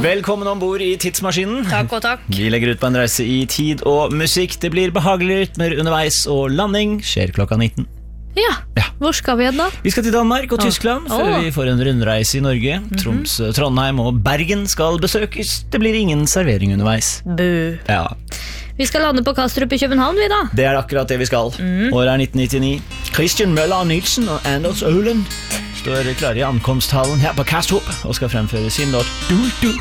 Velkommen ombord i tidsmaskinen. Takk og takk. Vi legger ut på en reise i tid og musikk. Det blir behagelige rytmer underveis, og landing skjer klokka 19. Ja, hvor skal vi igjen da? Vi skal til Danmark og Tyskland før vi får en rundreise i Norge. Tromsø, Trondheim og Bergen skal besøkes. Det blir ingen servering underveis. Bu. Ja. Vi skal lande på Kastrup i København, vi da. Det er akkurat det vi skal. Året er 1999. Christian Møller Nielsen og Anders Øland står klare i ankomsthallen her på Kastrup og skal fremføre sin låt Du Du.